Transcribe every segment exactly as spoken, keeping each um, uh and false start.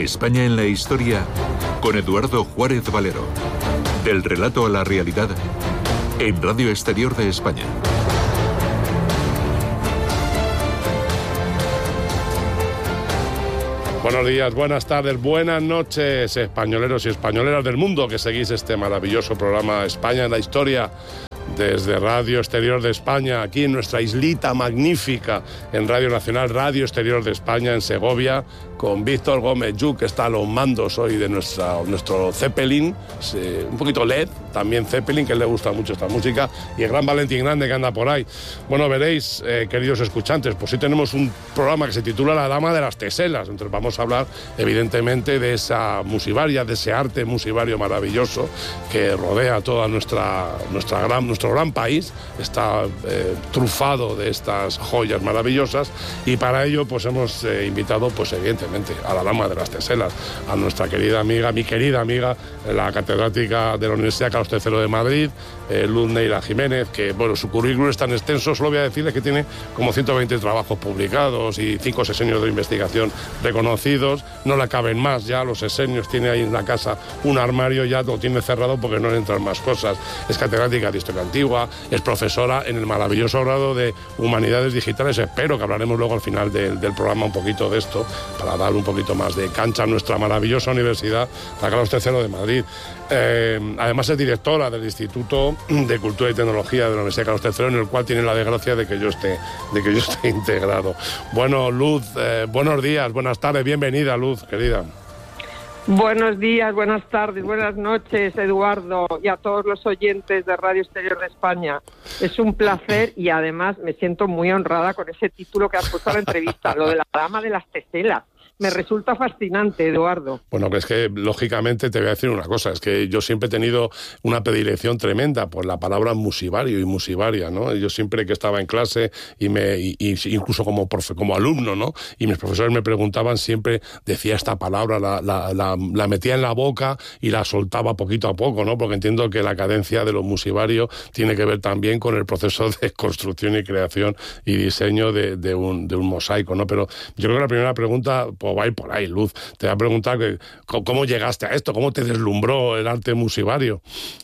España en la historia con Eduardo Juárez Valero. Del relato a la realidad en Radio Exterior de España. Buenos días, buenas tardes, buenas noches, españoleros y españoleras del mundo que seguís este maravilloso programa España en la historia desde Radio Exterior de España, aquí en nuestra islita magnífica, en Radio Nacional, Radio Exterior de España, en Segovia, con Víctor Gómez Lluch, que está a los mandos hoy de nuestra, nuestro Zeppelin, un poquito L E D, también Zeppelin, que le gusta mucho esta música, y el gran Valentín Grande que anda por ahí. Bueno, veréis, eh, queridos escuchantes, pues sí tenemos un programa que se titula La Dama de las Teselas, entonces vamos a hablar, evidentemente, de esa musivaria, de ese arte musivario maravilloso que rodea toda nuestra, nuestra gran, nuestro gran país, está eh, trufado de estas joyas maravillosas, y para ello pues hemos eh, invitado, pues evidentemente, a la Dama de las Teselas, a nuestra querida amiga, mi querida amiga, la catedrática de la Universidad Carlos tercero de Madrid, eh, Luz Neira Jiménez, que, bueno, su currículum es tan extenso, solo voy a decirles que tiene como ciento veinte trabajos publicados y cinco sesenios de investigación reconocidos, no le caben más ya los sesenios, tiene ahí en la casa un armario, ya lo tiene cerrado porque no le entran más cosas, es catedrática de Historia Antigua, es profesora en el maravilloso grado de Humanidades Digitales, espero que hablaremos luego al final de, del programa un poquito de esto, para dar un poquito más de cancha a nuestra maravillosa universidad, la Carlos tercero de Madrid. Eh, además es directora del Instituto de Cultura y Tecnología de la Universidad Carlos tercero, en el cual tiene la desgracia de que yo esté, de que yo esté integrado. Bueno, Luz, eh, buenos días, buenas tardes, bienvenida, Luz, querida. Buenos días, buenas tardes, buenas noches, Eduardo, y a todos los oyentes de Radio Exterior de España. Es un placer y además me siento muy honrada con ese título que has puesto a la entrevista, lo de la Dama de las Teselas. Me resulta fascinante, Eduardo. Bueno, que es que, lógicamente, te voy a decir una cosa, es que yo siempre he tenido una predilección tremenda por la palabra musivario y musivaria, ¿no? Yo siempre que estaba en clase, y me y, y incluso como, profe, como alumno, ¿no? Y mis profesores me preguntaban, siempre decía esta palabra, la, la, la, la metía en la boca y la soltaba poquito a poco, ¿no? Porque entiendo que la cadencia de lo musivario tiene que ver también con el proceso de construcción y creación y diseño de, de, un, de un mosaico, ¿no? Pero yo creo que la primera pregunta pues va a ir por ahí, Luz. Te voy a preguntar que, cómo llegaste a esto, cómo te deslumbró el arte musivario.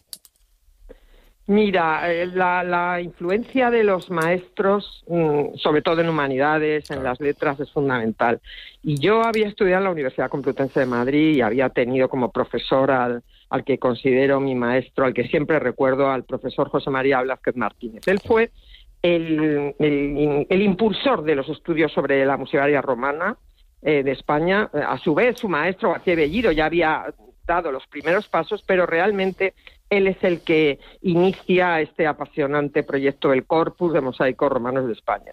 Mira, la, la influencia de los maestros, sobre todo en humanidades, en las letras, es fundamental. Y yo había estudiado en la Universidad Complutense de Madrid y había tenido como profesor al, al que considero mi maestro, al que siempre recuerdo, al profesor José María Blázquez Martínez. Él fue el, el, el impulsor de los estudios sobre la musivaria romana eh, de España. A su vez, su maestro, García Bellido, ya había dado los primeros pasos, pero realmente él es el que inicia este apasionante proyecto del Corpus de Mosaicos Romanos de España.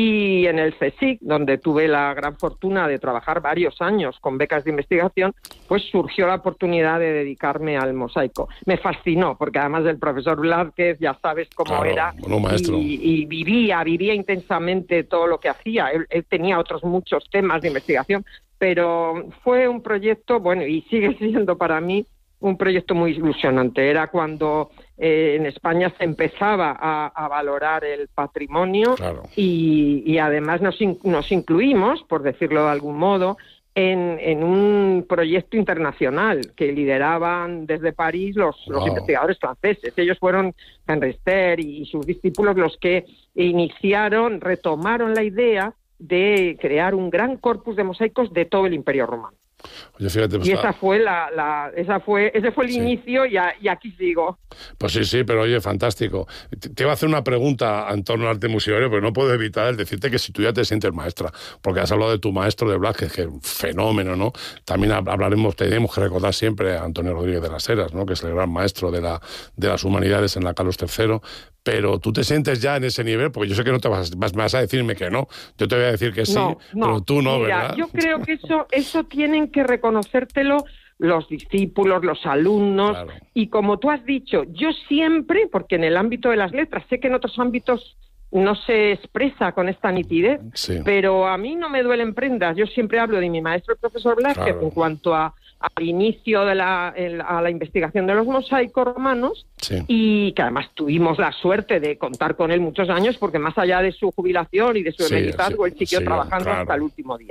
Y en el CSIC, donde tuve la gran fortuna de trabajar varios años con becas de investigación, pues surgió la oportunidad de dedicarme al mosaico. Me fascinó, porque además del profesor Blázquez, ya sabes cómo claro, era, bueno, maestro. Y, y vivía, vivía intensamente todo lo que hacía. Él, él tenía otros muchos temas de investigación, pero fue un proyecto, bueno, y sigue siendo para mí un proyecto muy ilusionante. Era cuando eh, en España se empezaba a, a valorar el patrimonio, claro. y, y además nos, in, nos incluimos, por decirlo de algún modo, en, en un proyecto internacional que lideraban desde París los, wow. los investigadores franceses. Ellos fueron Henri Ster y, y sus discípulos los que iniciaron, retomaron la idea de crear un gran corpus de mosaicos de todo el Imperio Romano. Oye, fíjate, pues y esa fue la, la esa fue ese fue el sí. inicio y, a, y aquí sigo. Pues sí, sí, pero oye, fantástico. Te, te iba a hacer una pregunta en torno al arte musivario, pero no puedo evitar el decirte que si tú ya te sientes maestra, porque has hablado de tu maestro de Blázquez, que es un fenómeno, ¿no? También hablaremos, tenemos que recordar siempre a Antonio Rodríguez de las Heras, ¿no? Que es el gran maestro de, la, de las humanidades en la Carlos tercero. Pero tú te sientes ya en ese nivel, porque yo sé que no te vas, vas, vas a decirme que no. Yo te voy a decir que sí, no, no. pero tú no, Mira, ¿verdad? Yo creo que eso, eso tienen que reconocértelo los discípulos, los alumnos, claro. Y como tú has dicho, yo siempre, porque en el ámbito de las letras, sé que en otros ámbitos no se expresa con esta nitidez, sí. Pero a mí no me duelen prendas. Yo siempre hablo de mi maestro, el profesor Blázquez, claro. En cuanto a al inicio de la, el, a la investigación de los mosaicos romanos, sí. Y que además tuvimos la suerte de contar con él muchos años, porque más allá de su jubilación y de su emeritazgo, sí, él siguió sí, trabajando claro. hasta el último día.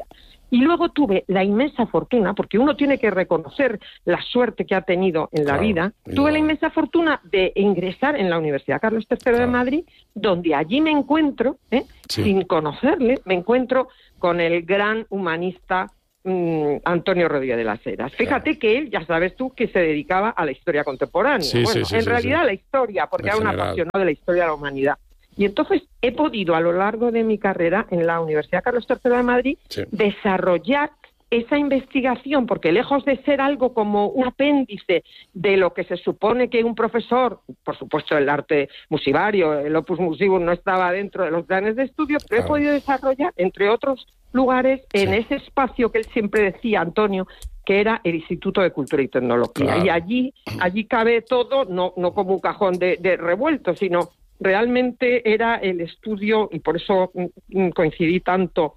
Y luego tuve la inmensa fortuna, porque uno tiene que reconocer la suerte que ha tenido en la claro, vida, tuve la inmensa fortuna de ingresar en la Universidad Carlos tercero claro. de Madrid, donde allí me encuentro, ¿eh? sí. sin conocerle, me encuentro con el gran humanista mmm, Antonio Rodríguez de las Heras. Fíjate claro. que él, ya sabes tú, que se dedicaba a la historia contemporánea. Sí, bueno, sí, sí, en sí, realidad sí. a la historia, porque era un apasionado de la historia de la humanidad. Y entonces he podido a lo largo de mi carrera en la Universidad Carlos tercero de Madrid sí. desarrollar esa investigación, porque lejos de ser algo como un apéndice de lo que se supone que un profesor, por supuesto el arte musivario, el opus musivum no estaba dentro de los planes de estudio, pero claro. he podido desarrollar, entre otros lugares, en sí. ese espacio que él siempre decía, Antonio, que era el Instituto de Cultura y Tecnología. Claro. Y allí allí cabe todo, no, no como un cajón de, de revuelto, sino realmente era el estudio, y por eso coincidí tanto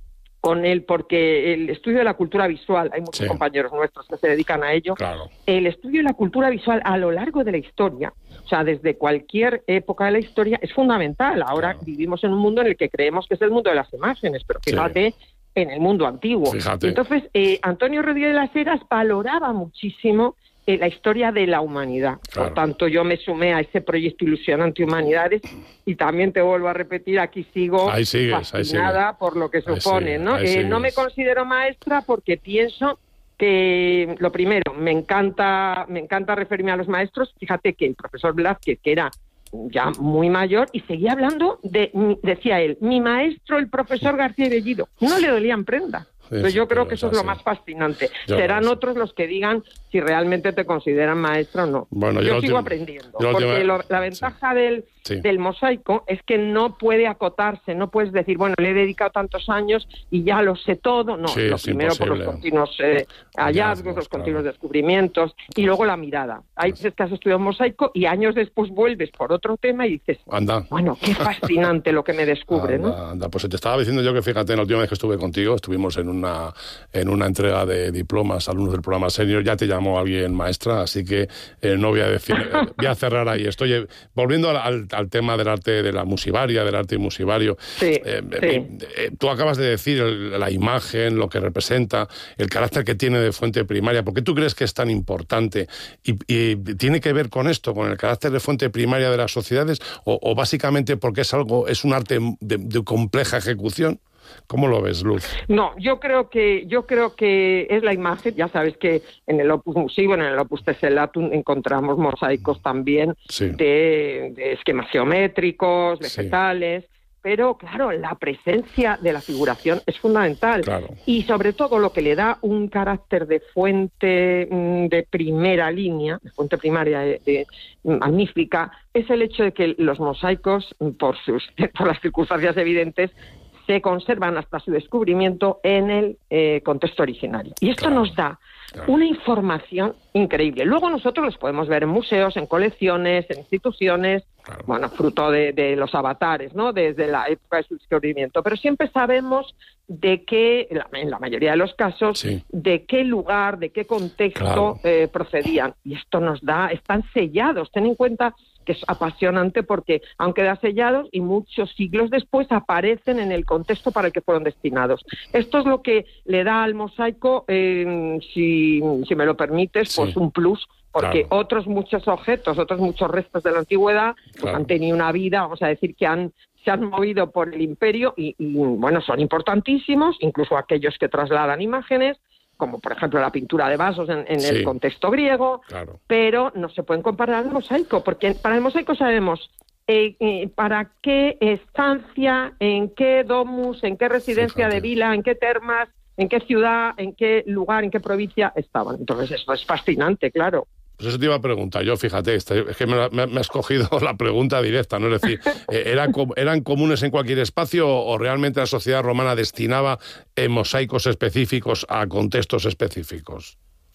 con él, porque el estudio de la cultura visual, hay muchos sí. compañeros nuestros que se dedican a ello, claro. el estudio de la cultura visual a lo largo de la historia, o sea, desde cualquier época de la historia, es fundamental. Ahora claro. vivimos en un mundo en el que creemos que es el mundo de las imágenes, pero fíjate, sí. en el mundo antiguo. Fíjate. Entonces, eh, Antonio Rodríguez de las Heras valoraba muchísimo la historia de la humanidad. Claro. Por tanto, yo me sumé a ese proyecto Ilusionante Humanidades y también te vuelvo a repetir, aquí sigo ahí sigues, fascinada ahí sigues. por lo que Ahí supone, sigues, ¿no? Eh, no me considero maestra porque pienso que, lo primero, me encanta, me encanta referirme a los maestros. Fíjate que el profesor Blázquez, que era ya muy mayor, y seguía hablando de, decía él, mi maestro, el profesor García Bellido, no le dolían prendas. Sí, Pero yo creo que eso es lo más fascinante. Yo Serán otros los que digan si realmente te consideran maestra o no. Bueno, yo, yo sigo última, aprendiendo, yo porque última, lo, la ventaja sí. del, sí. del mosaico es que no puede acotarse, no puedes decir, bueno, le he dedicado tantos años y ya lo sé todo. No, sí, lo primero imposible. por los continuos eh, hallazgos, los continuos claro. descubrimientos, y luego la mirada. Hay veces que has estudiado mosaico y años después vuelves por otro tema y dices, anda. bueno, qué fascinante lo que me descubre, anda, ¿no? Anda. Pues te estaba diciendo yo que, fíjate, la última vez que estuve contigo, estuvimos en una... en una entrega de diplomas, alumnos del programa senior, ya te llamó alguien maestra, así que eh, no voy a decir, eh, voy a cerrar ahí. Estoy eh, volviendo al, al, al tema del arte de la musivaria, del arte musivario. Sí, eh, sí. Eh, eh, tú acabas de decir el, la imagen, lo que representa, el carácter que tiene de fuente primaria. ¿Por qué tú crees que es tan importante? ¿Y, y tiene que ver con esto, con el carácter de fuente primaria de las sociedades? ¿O, o básicamente porque es algo, es un arte de, de compleja ejecución? ¿Cómo lo ves, Luz? No, yo creo que yo creo que es la imagen. Ya sabes que en el Opus Musivum, en el Opus Tessellatum, encontramos mosaicos también sí. de, de esquemas geométricos, vegetales. Sí. Pero, claro, la presencia de la figuración es fundamental. Claro. Y, sobre todo, lo que le da un carácter de fuente de primera línea, de fuente primaria de, de, magnífica, es el hecho de que los mosaicos, por, sus, por las circunstancias evidentes, se conservan hasta su descubrimiento en el eh, contexto originario. Y esto claro, nos da claro. una información increíble. Luego nosotros los podemos ver en museos, en colecciones, en instituciones, claro. bueno, fruto de, de los avatares, ¿no? Desde la época de su descubrimiento. Pero siempre sabemos de qué, en la mayoría de los casos, sí. de qué lugar, de qué contexto claro. eh, procedían. Y esto nos da, están sellados. Ten en cuenta que es apasionante porque han quedado sellados y muchos siglos después aparecen en el contexto para el que fueron destinados. Esto es lo que le da al mosaico, eh, si, si me lo permites, sí. pues un plus, porque claro. otros muchos objetos, otros muchos restos de la antigüedad pues claro. han tenido una vida, vamos a decir que han se han movido por el imperio y, y bueno, son importantísimos, incluso aquellos que trasladan imágenes, como por ejemplo la pintura de vasos en, en sí, el contexto griego, claro. pero no se pueden comparar al mosaico, porque para el mosaico sabemos eh, eh, para qué estancia, en qué domus, en qué residencia Fíjate. de vila, en qué termas, en qué ciudad, en qué lugar, en qué provincia estaban. Entonces eso es fascinante, claro. Pues eso te iba a preguntar yo, fíjate, es que me, me, me has cogido la pregunta directa, ¿no? Es decir, ¿eran, ¿eran comunes en cualquier espacio o realmente la sociedad romana destinaba eh, mosaicos específicos a contextos específicos?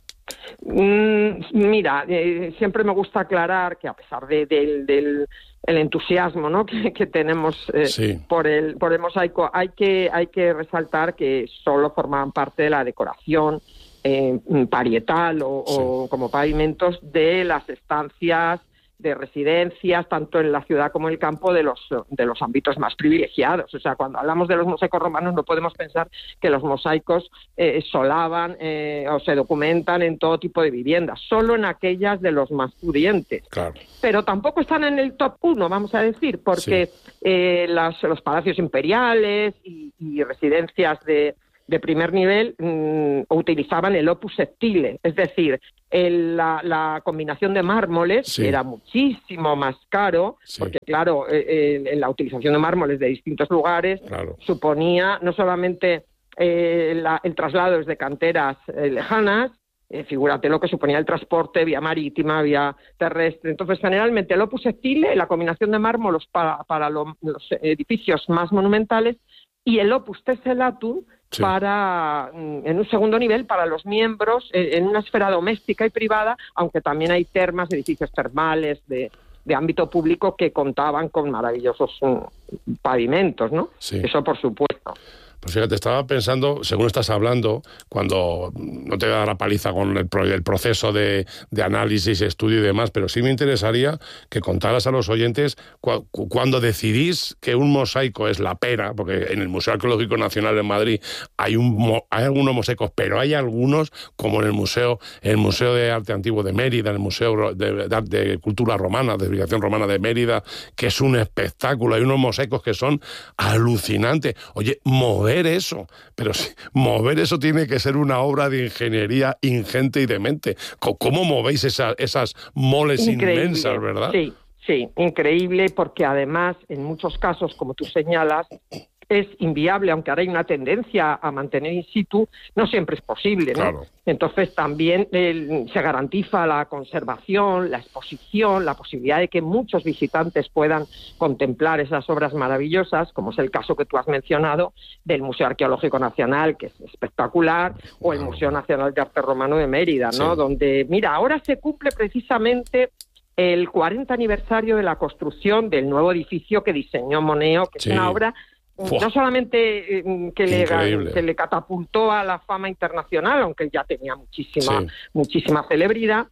Mm, mira, eh, siempre me gusta aclarar que a pesar de, de, del el entusiasmo, ¿no? que, que tenemos eh, sí. por el por el mosaico, hay que hay que resaltar que solo formaban parte de la decoración Eh, parietal o, sí. o como pavimentos de las estancias de residencias, tanto en la ciudad como en el campo, de los, de los ámbitos más privilegiados. O sea, cuando hablamos de los mosaicos romanos no podemos pensar que los mosaicos eh, solaban eh, o se documentan en todo tipo de viviendas, solo en aquellas de los más pudientes. Claro. Pero tampoco están en el top uno, vamos a decir, porque sí. eh, las, los palacios imperiales y, y residencias de, de primer nivel mmm, utilizaban el opus sectile, es decir, el, la, la combinación de mármoles, sí. que era muchísimo más caro, sí. porque claro, eh, eh, la utilización de mármoles de distintos lugares claro. suponía no solamente eh, la, el traslado desde canteras eh, lejanas, Eh, figúrate lo que suponía el transporte vía marítima, vía terrestre. Entonces, generalmente el opus sectile, la combinación de mármoles para, para lo, los edificios más monumentales, y el opus tessellatum sí. para, en un segundo nivel, para los miembros, eh, en una esfera doméstica y privada, aunque también hay termas, edificios termales de, de ámbito público que contaban con maravillosos um, pavimentos, ¿no? Sí. Eso por supuesto. Pues fíjate, estaba pensando, según estás hablando, cuando no te voy a dar la paliza con el, el proceso de, de análisis, estudio y demás, pero sí me interesaría que contaras a los oyentes cu cuando decidís que un mosaico es la pera, porque en el Museo Arqueológico Nacional de Madrid hay, un, hay algunos mosaicos, pero hay algunos, como en el Museo, el Museo de Arte Antiguo de Mérida, el Museo de, de, de Cultura Romana, de Civilización Romana de Mérida, que es un espectáculo. Hay unos mosaicos que son alucinantes. Oye, mover eso, pero sí, mover eso tiene que ser una obra de ingeniería ingente y demente. ¿Cómo movéis esa, esas moles increíble. Inmensas, verdad? Sí, sí, increíble, porque además, en muchos casos, como tú señalas, es inviable, aunque ahora hay una tendencia a mantener in situ, no siempre es posible, ¿no? Claro. Entonces también eh, se garantiza la conservación, la exposición, la posibilidad de que muchos visitantes puedan contemplar esas obras maravillosas, como es el caso que tú has mencionado del Museo Arqueológico Nacional, que es espectacular, o el Museo Nacional de Arte Romano de Mérida, ¿no? Sí. Donde, mira, ahora se cumple precisamente el cuarenta aniversario de la construcción del nuevo edificio que diseñó Moneo, que sí. es una obra Fua. no solamente eh, que, le, que le catapultó a la fama internacional, aunque ya tenía muchísima, sí. muchísima celebridad,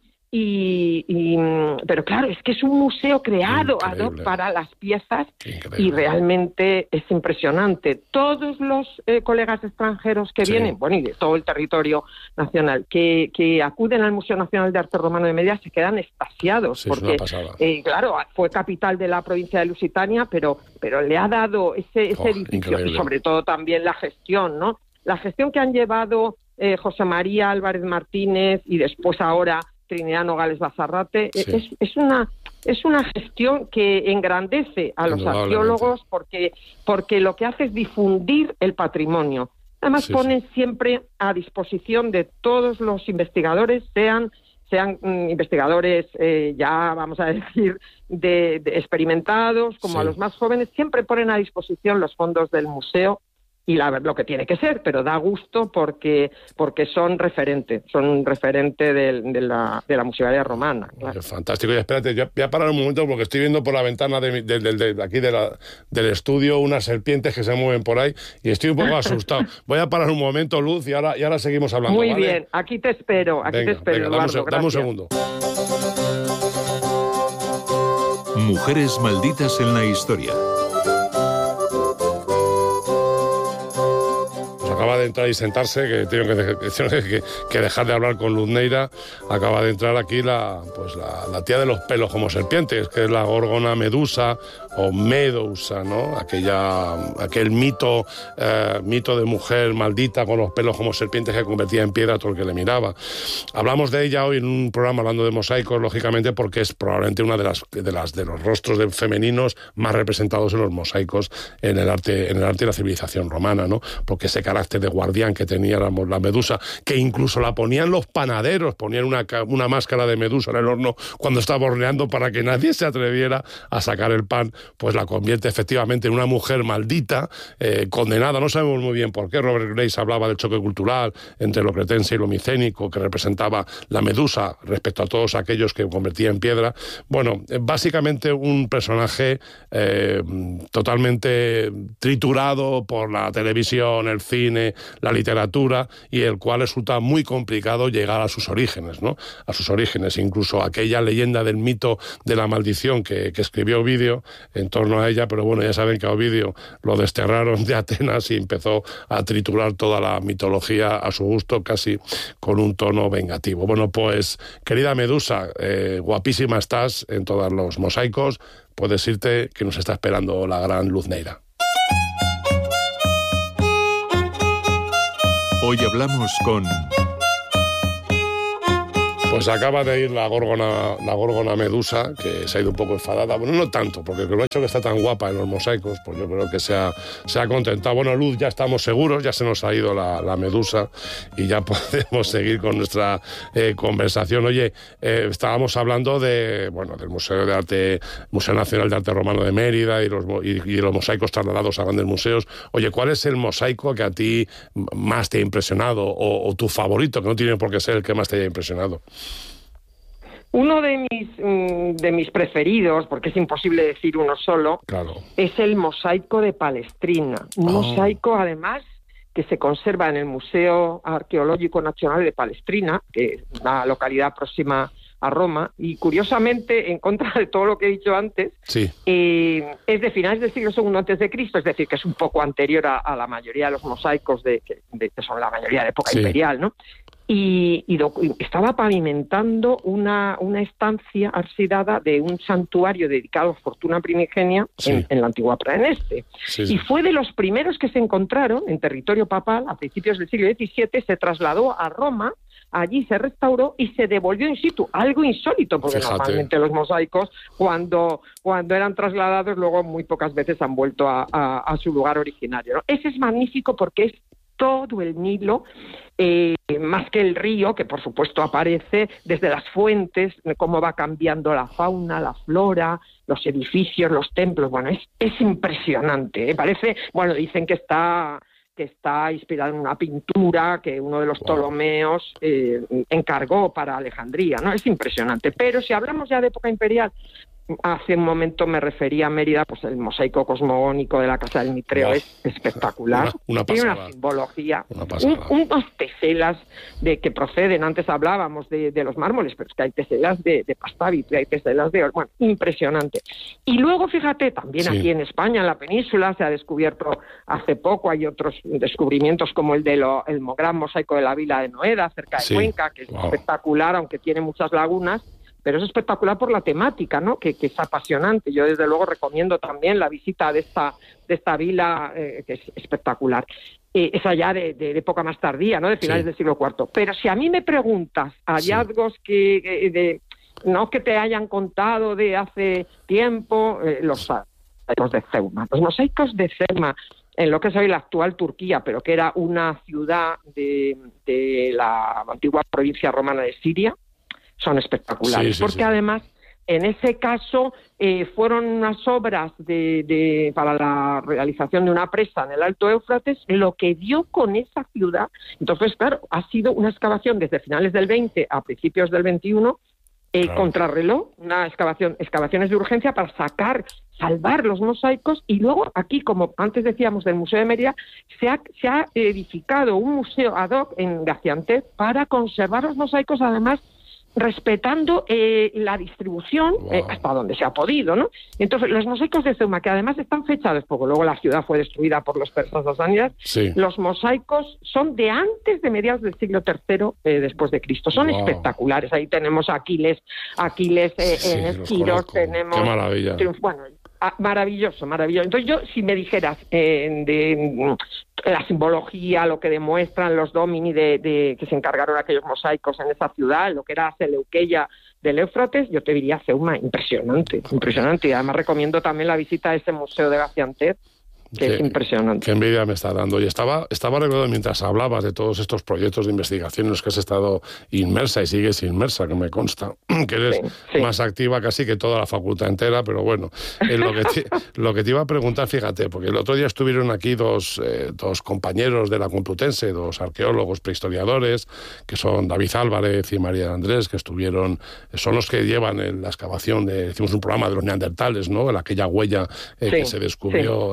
y, y, pero claro, es que es un museo creado ad hoc para las piezas. Increíble. Y realmente es impresionante. Todos los eh, colegas extranjeros que sí. vienen, bueno, y de todo el territorio nacional, que, que acuden al Museo Nacional de Arte Romano de Mérida, se quedan extasiados, sí, porque, eh, claro, fue capital de la provincia de Lusitania, pero, pero le ha dado ese, ese oh, edificio, increíble. Y sobre todo también la gestión, ¿no? La gestión que han llevado eh, José María Álvarez Martínez y después ahora Trinidad Nogales Bazarrate, sí. es, es una es una gestión que engrandece a los arqueólogos porque, porque lo que hace es difundir el patrimonio. Además sí, pone sí. siempre a disposición de todos los investigadores, sean sean mm, investigadores eh, ya, vamos a decir, de, de experimentados, como sí. a los más jóvenes, siempre ponen a disposición los fondos del museo y la, lo que tiene que ser, pero da gusto porque porque son referente, son un referente de, de, la, de la museografía romana. Claro. Fantástico. Y espérate, yo voy a parar un momento porque estoy viendo por la ventana de, de, de, de, de aquí de la, del estudio unas serpientes que se mueven por ahí y estoy un poco asustado. Voy a parar un momento, Luz, y ahora, y ahora seguimos hablando. Muy ¿vale? bien, aquí te espero, aquí venga, te espero, venga, Eduardo, dame, un, dame un segundo. Mujeres malditas en la historia. Acaba de entrar y sentarse, que tengo que, que, que dejar de hablar con Luz Neira. Acaba de entrar aquí la, pues la, la tía de los pelos como serpientes, que es la Gorgona Medusa o Medusa, ¿no? Aquella, aquel mito, eh, mito de mujer maldita con los pelos como serpientes que convertía en piedra a todo el que le miraba. Hablamos de ella hoy en un programa hablando de mosaicos, lógicamente, porque es probablemente una de las de las de los rostros de femeninos más representados en los mosaicos en el arte, en el arte y la civilización romana, ¿no? Porque ese carácter de guardián que tenía la, la Medusa, que incluso la ponían los panaderos, ponían una, una máscara de Medusa en el horno cuando estaba horneando para que nadie se atreviera a sacar el pan, pues la convierte efectivamente en una mujer maldita, eh, condenada, no sabemos muy bien por qué. Robert Grace hablaba del choque cultural entre lo cretense y lo micénico que representaba la Medusa respecto a todos aquellos que convertía en piedra. Bueno, básicamente un personaje eh, totalmente triturado por la televisión, el cine la literatura y el cual resulta muy complicado llegar a sus orígenes, ¿no? A sus orígenes, incluso aquella leyenda del mito de la maldición que, que escribió Ovidio en torno a ella, pero bueno, ya saben que a Ovidio lo desterraron de Atenas y empezó a triturar toda la mitología a su gusto, casi con un tono vengativo. Bueno, pues, querida Medusa, eh, guapísima estás en todos los mosaicos, puedes irte, que nos está esperando la gran Luz Neira. Hoy hablamos con... Pues acaba de ir la górgona, la górgona Medusa, que se ha ido un poco enfadada. Bueno, no tanto, porque lo ha hecho que está tan guapa en los mosaicos, pues yo creo que se ha, se ha contentado. Bueno, Luz, ya estamos seguros, ya se nos ha ido la, la Medusa y ya podemos seguir con nuestra eh, conversación. Oye, eh, estábamos hablando de, bueno, del Museo de Arte, Museo Nacional de Arte Romano de Mérida y los, y, y los mosaicos trasladados a grandes museos. Oye, ¿cuál es el mosaico que a ti más te ha impresionado o, o tu favorito, que no tiene por qué ser el que más te haya impresionado? Uno de mis, de mis preferidos, porque es imposible decir uno solo, claro, es el mosaico de Palestrina. Un oh. mosaico, además, que se conserva en el Museo Arqueológico Nacional de Palestrina, que es una localidad próxima a Roma, y curiosamente, en contra de todo lo que he dicho antes, sí. eh, es de finales del siglo segundo antes de Cristo, es decir, que es un poco anterior a, a la mayoría de los mosaicos de, de, que son la mayoría de época sí. imperial, ¿no? Y, y, do, y estaba pavimentando una, una estancia arsidada de un santuario dedicado a Fortuna Primigenia sí. en, en la antigua Praeneste. Sí, sí. Y fue de los primeros que se encontraron en territorio papal a principios del siglo diecisiete, se trasladó a Roma, allí se restauró y se devolvió in situ, algo insólito, porque Fíjate. normalmente los mosaicos, cuando, cuando eran trasladados, luego muy pocas veces han vuelto a, a, a su lugar originario, ¿no? Ese es magnífico porque es todo el Nilo, eh, más que el río, que por supuesto aparece desde las fuentes, cómo va cambiando la fauna, la flora, los edificios, los templos. Bueno, es, es impresionante, ¿eh? Parece, bueno, dicen que está... que está inspirado en una pintura que uno de los wow. Ptolomeos eh, encargó para Alejandría, ¿no? Es impresionante. Pero si hablamos ya de época imperial, hace un momento me refería a Mérida, pues el mosaico cosmogónico de la Casa del Mitreo wow. es espectacular. Una, una Tiene una simbología, una un, unas teselas de que proceden, antes hablábamos de, de los mármoles, pero es que hay teselas de, de Pastavit, hay teselas de oro, bueno, impresionante. Y luego, fíjate, también sí. aquí en España, en la península, se ha descubierto hace poco, hay otros descubrimientos como el del de gran mosaico de la Vila de Noeda, cerca de sí. Cuenca, que es wow. espectacular, aunque tiene muchas lagunas, pero es espectacular por la temática, ¿no? Que, que es apasionante. Yo desde luego recomiendo también la visita de esta de esta vila, eh, que es espectacular. Eh, es allá de, de, de época más tardía, ¿no? De finales sí. del siglo cuarto. Pero si a mí me preguntas hallazgos sí. que de no que te hayan contado de hace tiempo, eh, los mosaicos de Ceuma. Los mosaicos de Ceuma, en lo que es hoy la actual Turquía, pero que era una ciudad de, de la antigua provincia romana de Siria, son espectaculares, sí, sí, porque sí. además en ese caso eh, fueron unas obras de, de, para la realización de una presa en el Alto Éufrates, lo que dio con esa ciudad. Entonces, claro, ha sido una excavación desde finales del veinte a principios del veintiuno, eh, claro. contrarreloj, una excavación, excavaciones de urgencia para sacar, salvar los mosaicos, y luego aquí, como antes decíamos del Museo de Mérida, se ha, se ha edificado un museo ad hoc en Gaziantep para conservar los mosaicos, además respetando eh, la distribución wow. eh, hasta donde se ha podido, ¿no? Entonces, los mosaicos de Ceuma, que además están fechados, porque luego la ciudad fue destruida por los persas sasánidas, sí. los mosaicos son de antes de mediados del siglo tercero eh, después de Cristo. Son wow. espectaculares. Ahí tenemos a Aquiles, Aquiles eh, sí, en Esquiros, tenemos... ¡Qué maravilla! Bueno, maravilloso, maravilloso. Entonces yo, si me dijeras eh, de la simbología, lo que demuestran los domini de, de que se encargaron aquellos mosaicos en esa ciudad, lo que era Seleuqueia del Éufrates, yo te diría Ceuma, impresionante, impresionante. Y además recomiendo también la visita a ese museo de Gaziantep, que qué, es impresionante. Qué envidia me está dando. Y estaba, estaba recordando mientras hablabas de todos estos proyectos de investigación en los que has estado inmersa y sigues inmersa, que me consta, que eres sí, sí. más activa casi que toda la facultad entera, pero bueno, eh, lo, que te, lo que te iba a preguntar, fíjate, porque el otro día estuvieron aquí dos, eh, dos compañeros de la Complutense, dos arqueólogos prehistoriadores, que son David Álvarez y María Andrés, que estuvieron, son los que llevan en la excavación de, hicimos un programa de los neandertales, ¿no? En aquella huella eh, sí, que se descubrió sí. en, en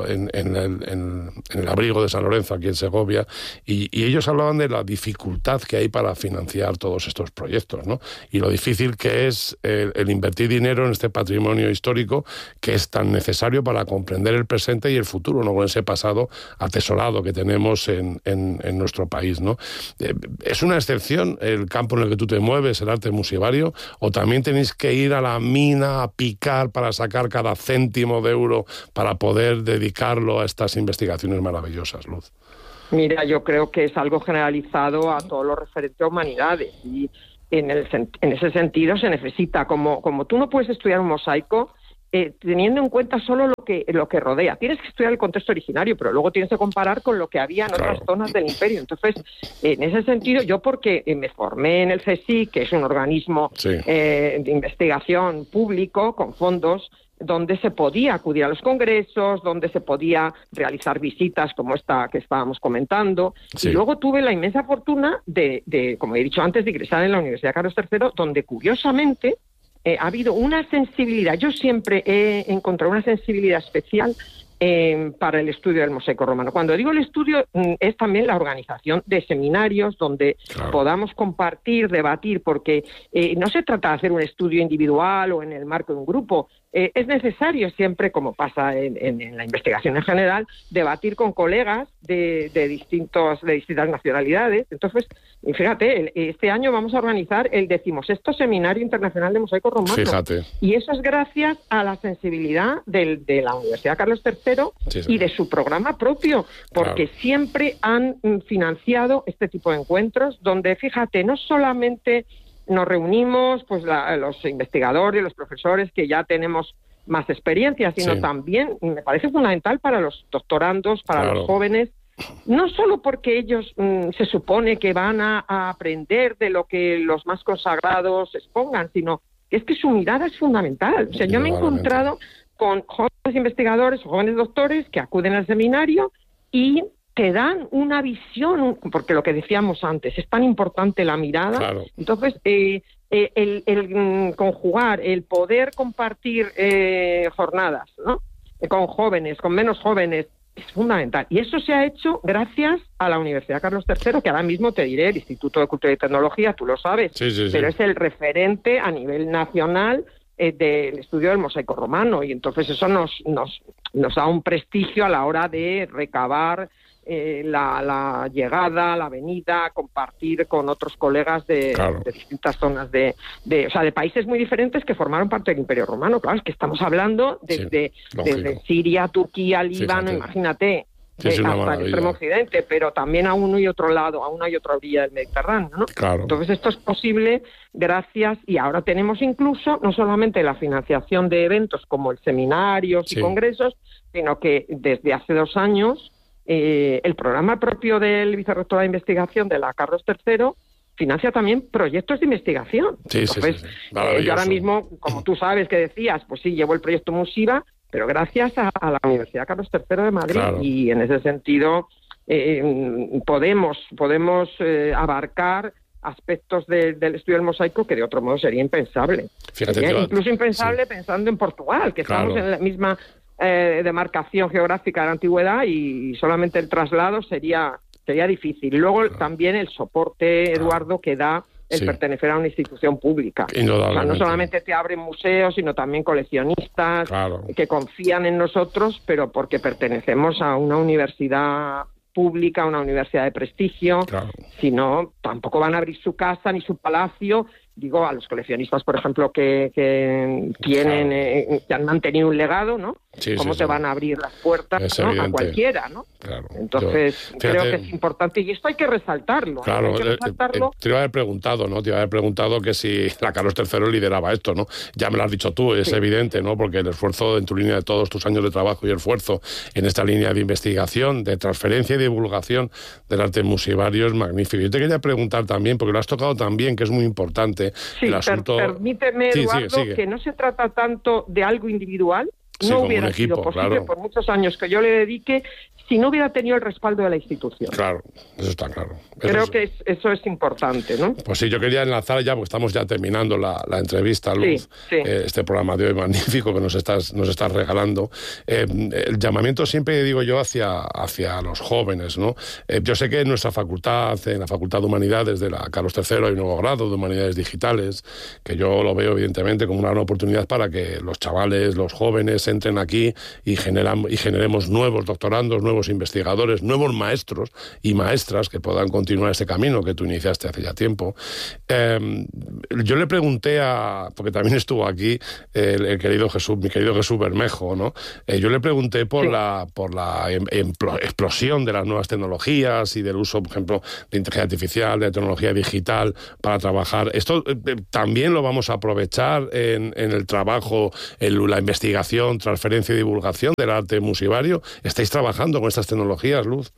en el, en, en el abrigo de San Lorenzo, aquí en Segovia, y, y ellos hablaban de la dificultad que hay para financiar todos estos proyectos, ¿no? Y lo difícil que es el, el invertir dinero en este patrimonio histórico que es tan necesario para comprender el presente y el futuro, ¿no? Con ese pasado atesorado que tenemos en, en, en nuestro país, ¿no? Eh, ¿Es una excepción el campo en el que tú te mueves, el arte musivario, o también tenéis que ir a la mina a picar para sacar cada céntimo de euro para poder dedicarlo a estas investigaciones maravillosas, Luz? Mira, yo creo que es algo generalizado a todo lo referente a humanidades y en, el, en ese sentido se necesita, como, como tú no puedes estudiar un mosaico eh, teniendo en cuenta solo lo que, lo que rodea. Tienes que estudiar el contexto originario, pero luego tienes que comparar con lo que había en Claro. otras zonas del imperio. Entonces, en ese sentido, yo porque me formé en el C S I, que es un organismo Sí. eh, de investigación público con fondos, donde se podía acudir a los congresos, donde se podía realizar visitas como esta que estábamos comentando. Sí. Y luego tuve la inmensa fortuna de, de, como he dicho antes, de ingresar en la Universidad Carlos tercero, donde curiosamente eh, ha habido una sensibilidad. Yo siempre he encontrado una sensibilidad especial eh, para el estudio del mosaico romano. Cuando digo el estudio, mm, es también la organización de seminarios donde Claro. podamos compartir, debatir, porque eh, no se trata de hacer un estudio individual o en el marco de un grupo. Eh, es necesario siempre, como pasa en, en, en la investigación en general, debatir con colegas de, de, distintos, de distintas nacionalidades. Entonces, y fíjate, el, este año vamos a organizar el decimosexto Seminario Internacional de Mosaico Romano. Fíjate. Y eso es gracias a la sensibilidad del, de la Universidad Carlos tercero Sí, sí. y de su programa propio, porque Claro. siempre han mm, financiado este tipo de encuentros donde, fíjate, no solamente nos reunimos pues la, los investigadores, los profesores que ya tenemos más experiencia, sino Sí. también, me parece fundamental para los doctorandos, para Claro. los jóvenes, no solo porque ellos mmm, se supone que van a, a aprender de lo que los más consagrados expongan, sino que es que su mirada es fundamental. O sea, yo me he Indudablemente. encontrado con jóvenes investigadores o jóvenes doctores que acuden al seminario y te dan una visión, porque lo que decíamos antes, es tan importante la mirada. Claro. Entonces, eh, eh, el, el mm, conjugar, el poder compartir eh, jornadas, ¿no? Eh, con jóvenes, con menos jóvenes, es fundamental. Y eso se ha hecho gracias a la Universidad Carlos tercero, que ahora mismo te diré, el Instituto de Cultura y Tecnología, tú lo sabes, Sí, sí, sí. pero es el referente a nivel nacional eh, del estudio del mosaico romano. Y entonces eso nos, nos, nos da un prestigio a la hora de recabar Eh, la, la llegada, la venida, compartir con otros colegas de, Claro. de distintas zonas de, de, o sea, de países muy diferentes que formaron parte del Imperio Romano. Claro, es que estamos hablando desde, lógico. desde Siria, Turquía, Líbano, Fíjate. imagínate, Sí, eh, es una hasta el maravilla. extremo occidente, pero también a uno y otro lado, a una y otra orilla del Mediterráneo, ¿no? Claro. Entonces esto es posible gracias, y ahora tenemos incluso no solamente la financiación de eventos como el seminarios Sí. y congresos, sino que desde hace dos años Eh, el programa propio del Vicerrectorado de Investigación de la Carlos tercero financia también proyectos de investigación. Sí, sí, Entonces, sí, sí. eh, yo ahora Maravilloso. mismo, como tú sabes que decías, pues sí, llevo el proyecto Musiva, pero gracias a, a la Universidad Carlos tercero de Madrid. Claro. Y en ese sentido eh, podemos, podemos eh, abarcar aspectos de, del estudio del mosaico que de otro modo sería impensable. Fíjate, Sería te va- incluso impensable sí. pensando en Portugal, que Claro. estamos en la misma eh, demarcación geográfica de la antigüedad y solamente el traslado sería sería difícil. Luego Claro. también el soporte, Eduardo, que da el Sí. pertenecer a una institución pública. O sea, Indudablemente. no solamente te abren museos, sino también coleccionistas Claro. que confían en nosotros, pero porque pertenecemos a una universidad pública, una universidad de prestigio. Claro. Si no, tampoco van a abrir su casa ni su palacio. Digo, a los coleccionistas, por ejemplo, que, que tienen, Claro. eh, que han mantenido un legado, ¿no? Sí, ¿Cómo sí, te sí. van a abrir las puertas, Es ¿no? a evidente. cualquiera, ¿no? Claro. Entonces, Yo- creo fíjate- que es importante y esto hay que resaltarlo. ¿eh? Claro, Hay que eh, resaltarlo. eh, te iba a haber preguntado, ¿no? Te iba a haber preguntado que si la Carlos tercero lideraba esto, ¿no? Ya me lo has dicho tú, es Sí. evidente, ¿no? Porque el esfuerzo en tu línea de todos tus años de trabajo y el esfuerzo en esta línea de investigación, de transferencia y divulgación del arte musivario es magnífico. Yo te quería preguntar también, porque lo has tocado también, que es muy importante, Sí, el per- asunto... permíteme, Sí, Eduardo, sigue, sigue. que no se trata tanto de algo individual, Sí, no como hubiera un equipo, sido posible claro. por muchos años que yo le dedique si no hubiera tenido el respaldo de la institución. Claro, eso está claro. Eso Creo es... que es, eso es importante, ¿no? Pues sí, yo quería enlazar ya, porque estamos ya terminando la, la entrevista, Luz, Sí, sí. Eh, este programa de hoy magnífico que nos estás, nos estás regalando. Eh, el llamamiento siempre, digo yo, hacia, hacia los jóvenes, ¿no? Eh, yo sé que en nuestra facultad, en la Facultad de Humanidades de la Carlos tercero, hay un nuevo grado de Humanidades Digitales, que yo lo veo evidentemente como una gran oportunidad para que los chavales, los jóvenes entren aquí y, generan, y generemos nuevos doctorandos, nuevos investigadores, nuevos maestros y maestras que puedan continuar ese camino que tú iniciaste hace ya tiempo. Eh, yo le pregunté a, porque también estuvo aquí el, el querido Jesús, mi querido Jesús Bermejo, ¿no? Eh, yo le pregunté por sí. la por la em, em, explosión de las nuevas tecnologías y del uso, por ejemplo, de inteligencia artificial, de tecnología digital para trabajar. Esto eh, también lo vamos a aprovechar en, en el trabajo, en la investigación, transferencia y divulgación del arte musivario. ¿Estáis trabajando con estas tecnologías, Luz?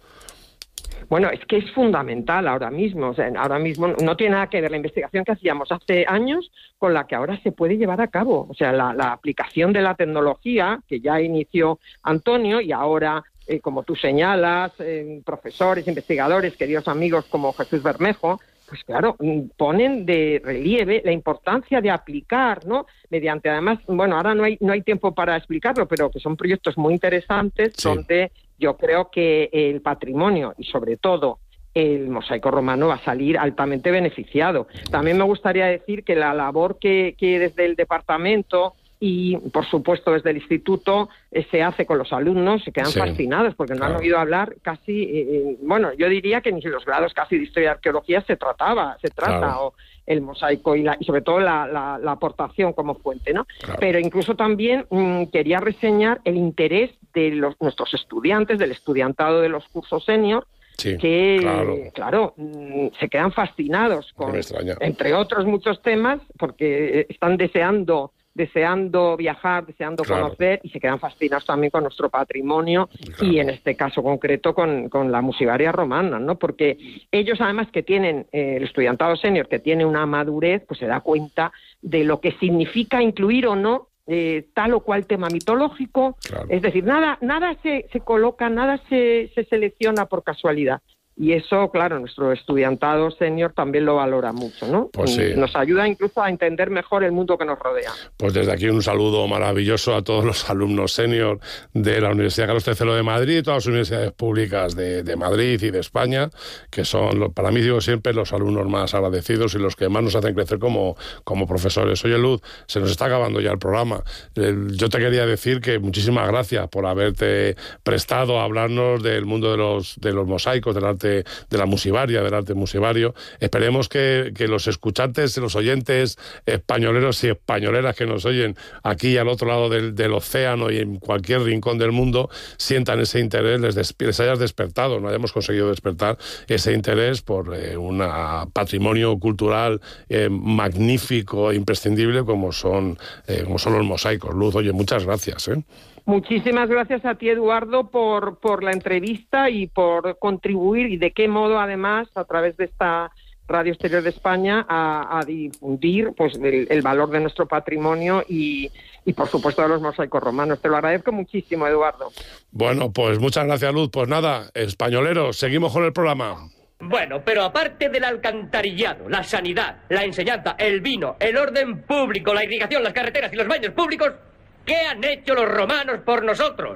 Bueno, es que es fundamental ahora mismo. O sea, ahora mismo no tiene nada que ver la investigación que hacíamos hace años con la que ahora se puede llevar a cabo. O sea, la, la aplicación de la tecnología que ya inició Antonio y ahora, eh, como tú señalas, eh, profesores, investigadores, queridos amigos como Jesús Bermejo, pues claro, ponen de relieve la importancia de aplicar, ¿no? Mediante, además, bueno, ahora no hay no hay tiempo para explicarlo, pero que son proyectos muy interesantes sí. donde yo creo que el patrimonio y sobre todo el mosaico romano va a salir altamente beneficiado. También me gustaría decir que la labor que, que desde el departamento y, por supuesto, desde el instituto eh, se hace con los alumnos, se quedan sí, fascinados porque no claro. han oído hablar casi, eh, bueno, yo diría que ni en los grados casi de historia y arqueología se trataba, se trata, claro. o el mosaico y, la, y sobre todo la, la, la aportación como fuente, ¿no? Claro. Pero incluso también mmm, quería reseñar el interés de los, nuestros estudiantes, del estudiantado de los cursos senior, sí, que, claro, claro mmm, se quedan fascinados con, entre otros muchos temas, porque están deseando deseando viajar, deseando claro. conocer y se quedan fascinados también con nuestro patrimonio claro. y en este caso concreto con, con la musivaria romana, ¿no? Porque ellos además que tienen, eh, el estudiantado senior que tiene una madurez, pues se da cuenta de lo que significa incluir o no eh, tal o cual tema mitológico, claro. es decir, nada nada se, se coloca, nada se, se selecciona por casualidad. Y eso, claro, nuestro estudiantado senior también lo valora mucho, ¿no? Pues sí. Nos ayuda incluso a entender mejor el mundo que nos rodea. Pues desde aquí un saludo maravilloso a todos los alumnos senior de la Universidad Carlos tercero de Madrid y todas las universidades públicas de, de Madrid y de España, que son, para mí digo siempre, los alumnos más agradecidos y los que más nos hacen crecer como, como profesores. Oye, Luz, se nos está acabando ya el programa. Eh, yo te quería decir que muchísimas gracias por haberte prestado a hablarnos del mundo de los, de los mosaicos, del arte de la musivaria, del arte musivario. Esperemos que, que los escuchantes, los oyentes españoleros y españoleras que nos oyen aquí al otro lado del, del océano y en cualquier rincón del mundo sientan ese interés, les, des, les hayas despertado, no hayamos conseguido despertar ese interés por eh, un patrimonio cultural eh, magnífico e imprescindible como son, eh, como son los mosaicos. Luz, oye, muchas gracias, ¿eh? Muchísimas gracias a ti, Eduardo, por, por la entrevista y por contribuir y de qué modo, además, a través de esta Radio Exterior de España, a, a difundir pues el, el valor de nuestro patrimonio y, y, por supuesto, de los mosaicos romanos. Te lo agradezco muchísimo, Eduardo. Bueno, pues muchas gracias, Luz. Pues nada, españoleros, seguimos con el programa. Bueno, pero aparte del alcantarillado, la sanidad, la enseñanza, el vino, el orden público, la irrigación, las carreteras y los baños públicos, ¿qué han hecho los romanos por nosotros?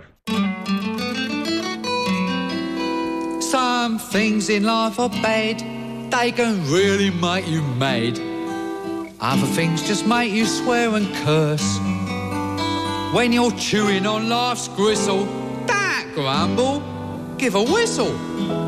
Some things in life are bad. They can really make you mad. Other things just make you swear and curse. When you're chewing on life's gristle, don't grumble, give a whistle.